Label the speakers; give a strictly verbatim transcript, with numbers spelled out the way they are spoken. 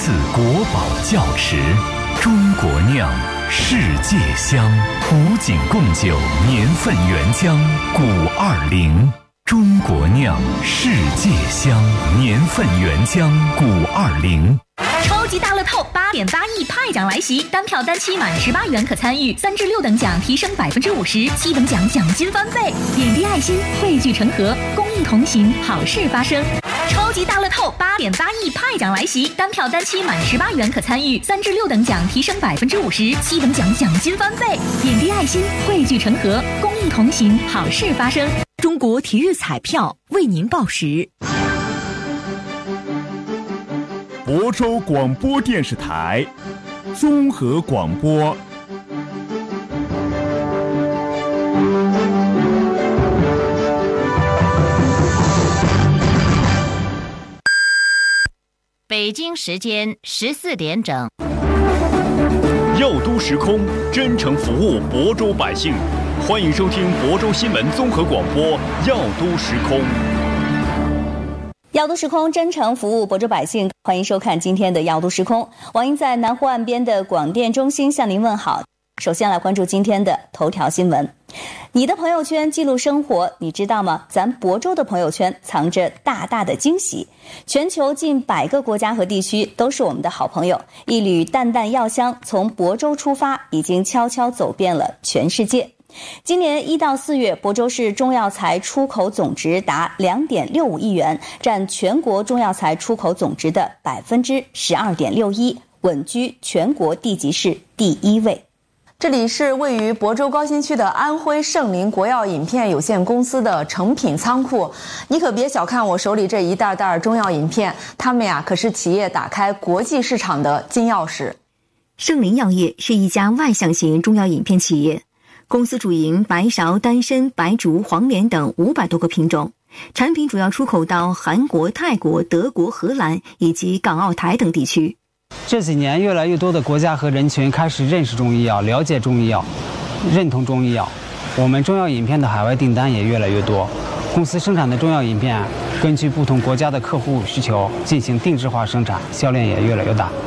Speaker 1: 次国宝窖池，中国酿，世界香。古井贡酒年份原浆古二零，中国酿，世界香，年份原浆古二零。
Speaker 2: 超级大乐透八点八亿派奖来袭，单票单期满十八元可参与，三至六等奖提升百分之五十，七等奖奖金翻倍，点滴爱心，汇聚成河，公益同行，好事发生。超级大乐透八点八亿派奖来袭，单票单期满十八元可参与，三至六等奖提升百分之五十，七等奖奖金翻倍，点滴爱心，汇聚成河，公益同行，好事发生。
Speaker 3: 中国体育彩票为您报时。
Speaker 4: 亳州广播电视台综合广播。
Speaker 5: 北京时间十四点整。
Speaker 6: 耀都时空，真诚服务亳州百姓，欢迎收听亳州新闻综合广播耀都时空。
Speaker 7: 耀都时空真诚服务亳州百姓，欢迎收看今天的耀都时空。王英在南湖岸边的广电中心向您问好。首先来关注今天的头条新闻。你的朋友圈记录生活，你知道吗？咱亳州的朋友圈藏着大大的惊喜。全球近百个国家和地区都是我们的好朋友，一缕淡淡药香从亳州出发，已经悄悄走遍了全世界。今年一到四月，亳州市中药材出口总值达两点六五亿元，占全国中药材出口总值的百分之十二点六一，稳居全国地级市第一位。
Speaker 8: 这里是位于亳州高新区的安徽盛林国药饮片有限公司的成品仓库。你可别小看我手里这一袋袋中药饮片，它们呀可是企业打开国际市场的金钥匙。
Speaker 3: 盛林药业是一家外向型中药饮片企业，公司主营白芍、丹参、白术、黄连等五百多个品种，产品主要出口到韩国、泰国、德国、荷兰以及港澳台等地区。
Speaker 9: 这几年，越来越多的国家和人群开始认识中医药、了解中医药、认同中医药。我们中药饮片的海外订单也越来越多。公司生产的中药饮片，根据不同国家的客户需求进行定制化生产，销量也越来越大。